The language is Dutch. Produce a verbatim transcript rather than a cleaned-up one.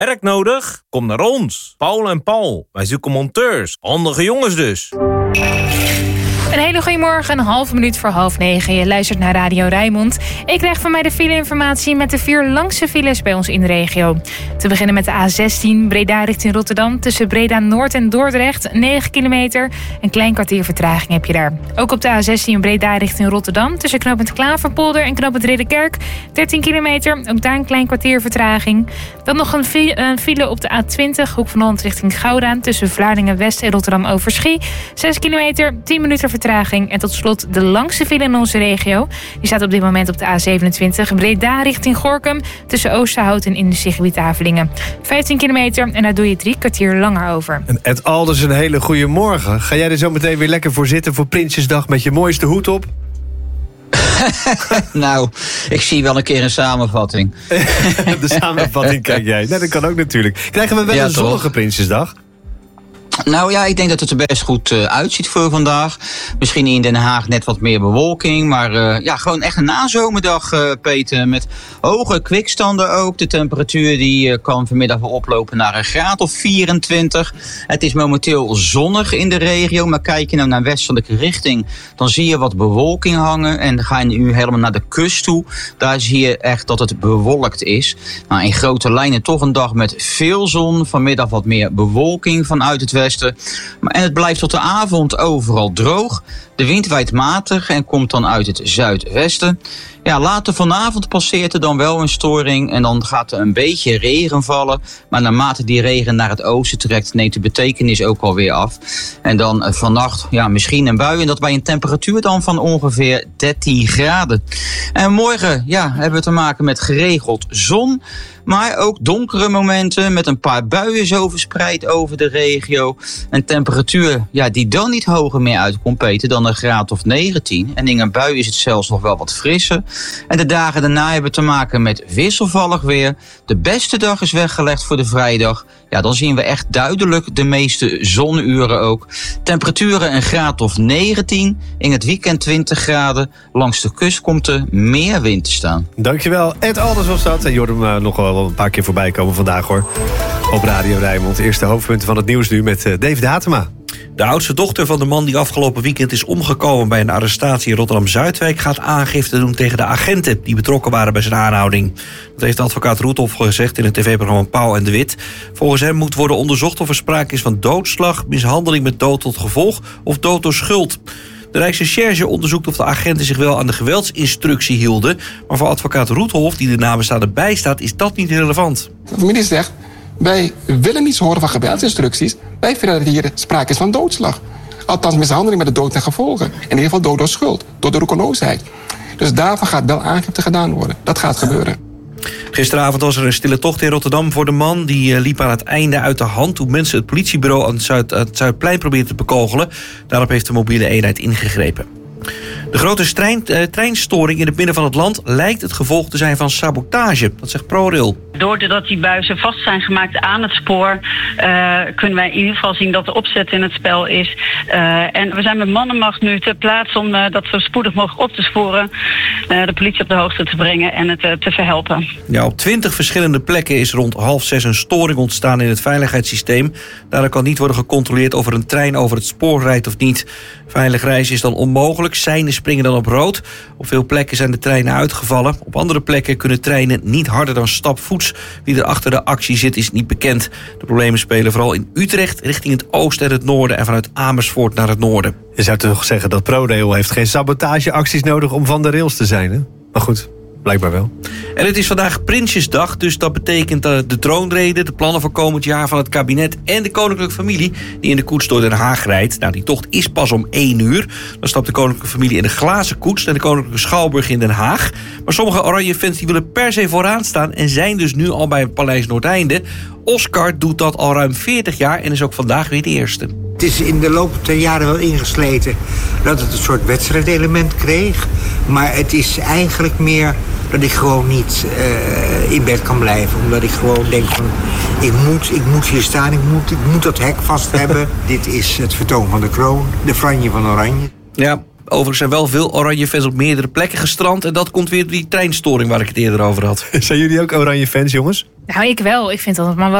Werk nodig? Kom naar ons. Paul en Paul. Wij zoeken monteurs. Handige jongens dus. Een hele goede morgen, een halve minuut voor half negen. Je luistert naar Radio Rijnmond. Ik krijg van mij de file-informatie met de vier langste files bij ons in de regio. Te beginnen met de A zestien, Breda richting Rotterdam. Tussen Breda Noord en Dordrecht, negen kilometer. Een klein kwartier vertraging heb je daar. Ook op de A zestien, Breda richting Rotterdam. Tussen knooppunt Klaverpolder en knooppunt Ridderkerk, dertien kilometer. Ook daar een klein kwartier vertraging. Dan nog een file op de A twintig, Hoek van Holland richting Gouda. Tussen Vlaardingen West en Rotterdam Overschie. zes kilometer, tien minuten vertraging. En tot slot de langste file in onze regio. Die staat op dit moment op de A zevenentwintig. Breda richting Gorinchem. Tussen Oosterhout en industriegebied Avelingen. vijftien kilometer en daar doe je drie kwartier langer over. En Ed Alders, een hele goede morgen. Ga jij er zo meteen weer lekker voor zitten voor Prinsjesdag met je mooiste hoed op? Nou, ik zie wel een keer een samenvatting. De samenvatting kijk jij. Nee, dat kan ook natuurlijk. Krijgen we wel ja, een zonnige toch? Prinsjesdag? Nou ja, ik denk dat het er best goed uh, uitziet voor vandaag. Misschien in Den Haag net wat meer bewolking. Maar uh, ja, gewoon echt een nazomerdag, uh, Peter. Met hoge kwikstanden ook. De temperatuur die uh, kan vanmiddag wel oplopen naar een graad of vierentwintig. Het is momenteel zonnig in de regio. Maar kijk je nou naar westelijke richting, dan zie je wat bewolking hangen. En dan ga je nu helemaal naar de kust toe. Daar zie je echt dat het bewolkt is. Nou, in grote lijnen toch een dag met veel zon. Vanmiddag wat meer bewolking vanuit het westen. En het blijft tot de avond overal droog. De wind waait matig en komt dan uit het zuidwesten. Ja, later vanavond passeert er dan wel een storing en dan gaat er een beetje regen vallen. Maar naarmate die regen naar het oosten trekt, neemt de betekenis ook alweer af. En dan uh, vannacht, ja, misschien een bui en dat bij een temperatuur dan van ongeveer dertien graden. En morgen, ja, hebben we te maken met geregeld zon. Maar ook donkere momenten met een paar buien zo verspreid over de regio. Een temperatuur ja, die dan niet hoger meer uitkomt, Peter, dan een graad of negentien. En in een bui is het zelfs nog wel wat frisser. En de dagen daarna hebben we te maken met wisselvallig weer. De beste dag is weggelegd voor de vrijdag. Ja, dan zien we echt duidelijk de meeste zonuren ook. Temperaturen een graad of negentien. In het weekend twintig graden. Langs de kust komt er meer wind te staan. Dankjewel. Ed Alders was dat. En je hoort hem uh, nog wel een paar keer voorbij komen vandaag hoor. Op Radio Rijnmond. Eerste hoofdpunten van het nieuws nu met uh, David Hatema. De oudste dochter van de man die afgelopen weekend is omgekomen bij een arrestatie in Rotterdam-Zuidwijk gaat aangifte doen tegen de agenten die betrokken waren bij zijn aanhouding. Dat heeft advocaat Roethoff gezegd in het tv-programma Pauw en de Wit. Volgens hem moet worden onderzocht of er sprake is van doodslag, mishandeling met dood tot gevolg of dood door schuld. De Rijksrecherche onderzoekt of de agenten zich wel aan de geweldsinstructie hielden. Maar voor advocaat Roethoff, die de namenstaande bijstaat, is dat niet relevant. De familie zegt, wij willen niets horen van geweldsinstructies. Wij vinden dat hier sprake is van doodslag. Althans mishandeling met de dood ten gevolge. In ieder geval dood door schuld, door de roekeloosheid. Dus daarvan gaat wel aangifte gedaan worden. Dat gaat gebeuren. Gisteravond was er een stille tocht in Rotterdam voor de man. Die liep aan het einde uit de hand toen mensen het politiebureau aan het, Zuid, aan het Zuidplein probeerden te bekogelen. Daarop heeft de mobiele eenheid ingegrepen. De grote trein, eh, treinstoring in het midden van het land lijkt het gevolg te zijn van sabotage. Dat zegt ProRail. Doordat die buizen vast zijn gemaakt aan het spoor, uh, kunnen wij in ieder geval zien dat de opzet in het spel is. Uh, en we zijn met mannenmacht nu ter plaatse om uh, dat zo spoedig mogelijk op te sporen, uh, de politie op de hoogte te brengen en het uh, te verhelpen. Ja, op twintig verschillende plekken is rond half zes een storing ontstaan in het veiligheidssysteem. Daardoor kan niet worden gecontroleerd of er een trein over het spoor rijdt of niet. Veilig reizen is dan onmogelijk. Seinen springen dan op rood. Op veel plekken zijn de treinen uitgevallen. Op andere plekken kunnen treinen niet harder dan stapvoets. Wie er achter de actie zit is niet bekend. De problemen spelen vooral in Utrecht richting het oosten en het noorden en vanuit Amersfoort naar het noorden. Je zou toch zeggen dat ProRail heeft geen sabotageacties nodig om van de rails te zijn, hè? Maar goed. Blijkbaar wel. En het is vandaag Prinsjesdag, dus dat betekent uh, de troonrede, de plannen voor komend jaar van het kabinet en de koninklijke familie die in de koets door Den Haag rijdt. Nou, die tocht is pas om één uur. Dan stapt de koninklijke familie in de glazen koets naar de koninklijke schouwburg in Den Haag. Maar sommige oranje fans die willen per se vooraan staan en zijn dus nu al bij het Paleis Noordeinde. Oscar doet dat al ruim veertig jaar en is ook vandaag weer de eerste. Het is in de loop der jaren wel ingesleten dat het een soort wedstrijdelement kreeg. Maar het is eigenlijk meer dat ik gewoon niet uh, in bed kan blijven. Omdat ik gewoon denk van, ik moet, ik moet hier staan, ik moet, ik moet dat hek vast hebben. Dit is het vertoon van de kroon, de franje van Oranje. Ja, Overigens zijn wel veel oranje fans op meerdere plekken gestrand. En dat komt weer door die treinstoring waar ik het eerder over had. Zijn jullie ook oranje fans, jongens? Nou, ik wel. Ik vind dat maar wel